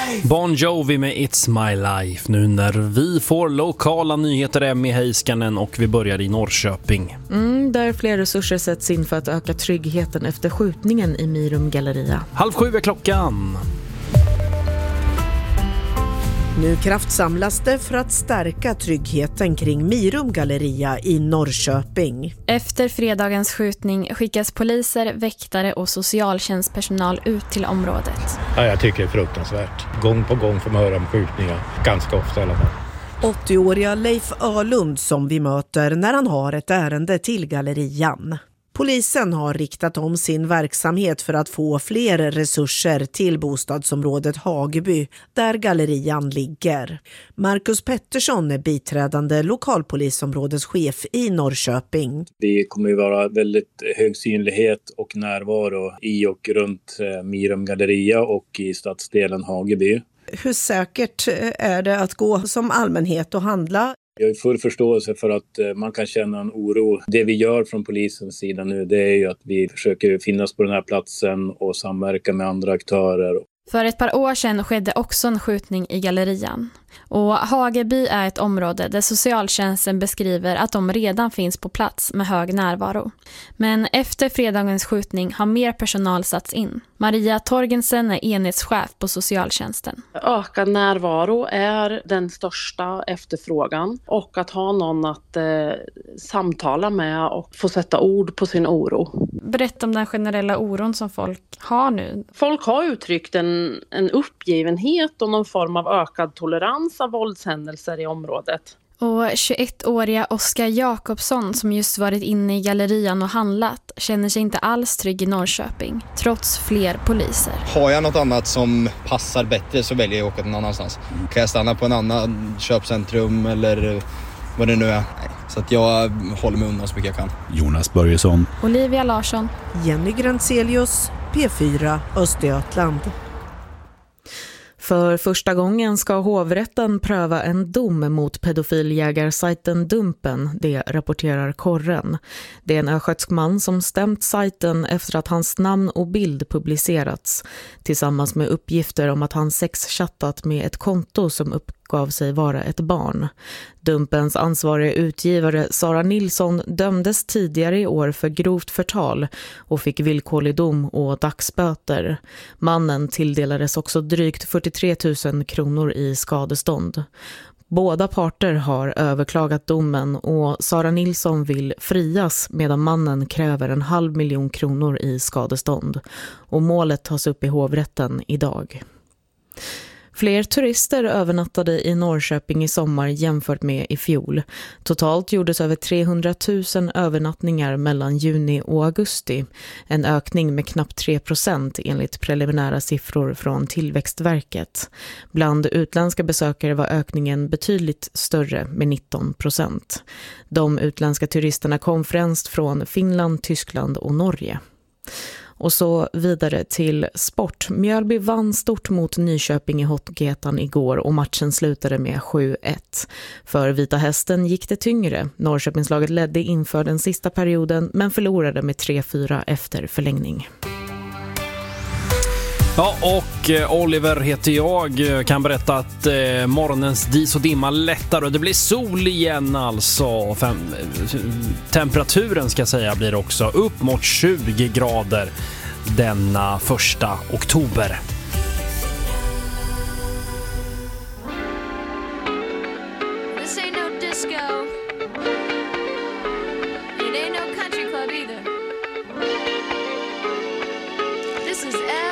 Bon Jovi med It's My Life. Nu när vi får lokala nyheter, Emmy Heiskanen, och vi börjar i Norrköping. Där fler resurser sätts in för att öka tryggheten efter skjutningen i Mirum Galleria. 6:30 är klockan. Nu kraftsamlas det för att stärka tryggheten kring Mirum Galleria i Norrköping. Efter fredagens skjutning skickas poliser, väktare och socialtjänstpersonal ut till området. Ja, jag tycker det är fruktansvärt. Gång på gång får man höra om skjutningar. Ganska ofta i alla fall. 80-åriga Leif Öhlund som vi möter när han har ett ärende till gallerian. Polisen har riktat om sin verksamhet för att få fler resurser till bostadsområdet Hageby, där gallerian ligger. Marcus Pettersson är biträdande lokalpolisområdeschef i Norrköping. Det kommer ju vara väldigt hög synlighet och närvaro i och runt Mirum Galleria och i stadsdelen Hageby. Hur säkert är det att gå som allmänhet och handla? Jag har full förståelse för att man kan känna en oro. Det vi gör från polisens sida nu, det är ju att vi försöker finnas på den här platsen och samverka med andra aktörer. För ett par år sedan skedde också en skjutning i gallerian. Och Hageby är ett område där socialtjänsten beskriver att de redan finns på plats med hög närvaro. Men efter fredagens skjutning har mer personal satts in. Maria Torgensen är enhetschef på socialtjänsten. Ökad närvaro är den största efterfrågan, och att ha någon att samtala med och få sätta ord på sin oro. Berätta om den generella oron som folk har nu. Folk har uttryckt en uppgivenhet och någon form av ökad tolerans av våldshändelser i området. Och 21-åriga Oskar Jakobsson, som just varit inne i gallerian och handlat, känner sig inte alls trygg i Norrköping, trots fler poliser. Har jag något annat som passar bättre så väljer jag att åka någon annanstans. Kan jag stanna på en annan köpcentrum eller vad det nu är? Nej. Så att jag håller mig undan så mycket jag kan. Jonas Börjesson. Olivia Larsson. Jenny Granzelius, P4 Östergötland. För första gången ska hovrätten pröva en dom mot pedofiljägarsajten Dumpen, det rapporterar Korren. Det är en östgötsk man som stämt sajten efter att hans namn och bild publicerats, tillsammans med uppgifter om att han sexchattat med ett konto som uppgav sig vara ett barn. Dumpens ansvariga utgivare Sara Nilsson dömdes tidigare i år för grovt förtal och fick villkorlig dom och dagsböter. Mannen tilldelades också drygt 43 000 kronor i skadestånd. Båda parter har överklagat domen och Sara Nilsson vill frias medan mannen kräver 500 000 kronor i skadestånd. Och målet tas upp i hovrätten idag. Fler turister övernattade i Norrköping i sommar jämfört med i fjol. Totalt gjordes över 300 000 övernattningar mellan juni och augusti. En ökning med knappt 3% enligt preliminära siffror från Tillväxtverket. Bland utländska besökare var ökningen betydligt större med 19%. De utländska turisterna kom främst från Finland, Tyskland och Norge. Och så vidare till sport. Mjölby vann stort mot Nyköping i Hockeyettan igår och matchen slutade med 7-1. För Vita Hästen gick det tyngre. Norrköpingslaget ledde inför den sista perioden men förlorade med 3-4 efter förlängning. Ja, och Oliver heter jag. Kan berätta att morgonens dis och dimma lättar och det blir sol igen alltså. Temperaturen ska säga blir också upp mot 20 grader denna 1 oktober. This ain't no disco. It ain't no country club either. This is